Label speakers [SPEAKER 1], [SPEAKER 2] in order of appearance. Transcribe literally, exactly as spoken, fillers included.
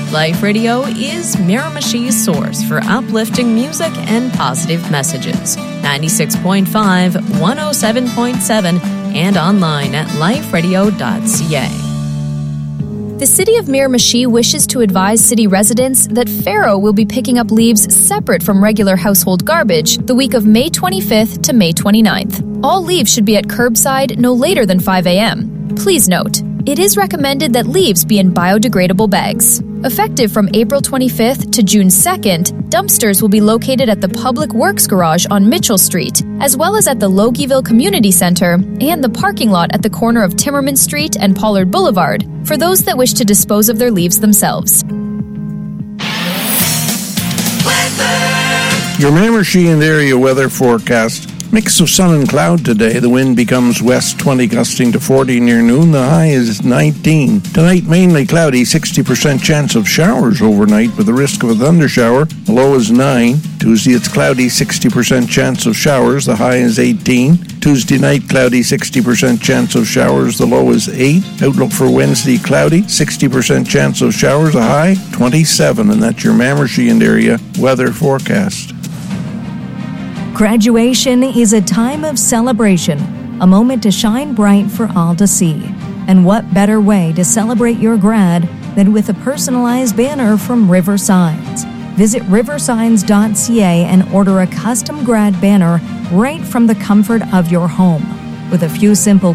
[SPEAKER 1] Life Radio is Miramichi's source for uplifting music and positive messages. ninety-six point five, one oh seven point seven, and online at life radio dot c a.
[SPEAKER 2] The City of Miramichi wishes to advise city residents that Faro will be picking up leaves separate from regular household garbage the week of May twenty-fifth to May twenty-ninth. All leaves should be at curbside no later than five a.m. Please note, it is recommended that leaves be in biodegradable bags. Effective from April twenty-fifth to June second, dumpsters will be located at the Public Works Garage on Mitchell Street, as well as at the Logieville Community Center and the parking lot at the corner of Timmerman Street and Pollard Boulevard for those that wish to dispose of their leaves themselves.
[SPEAKER 3] Your Miramichi and area weather forecast. Mix of sun and cloud today. The wind becomes west twenty, gusting to forty near noon. The high is nineteen. Tonight, mainly cloudy, sixty percent chance of showers overnight with the risk of a thundershower. The low is nine. Tuesday, it's cloudy, sixty percent chance of showers. The high is eighteen. Tuesday night, cloudy, sixty percent chance of showers. The low is eight. Outlook for Wednesday, cloudy, sixty percent chance of showers. The high, twenty-seven. And that's your Miramichi and area weather forecast.
[SPEAKER 4] Graduation is a time of celebration, a moment to shine bright for all to see. And what better way to celebrate your grad than with a personalized banner from River Signs? Visit river signs dot c a and order a custom grad banner right from the comfort of your home. With a few simple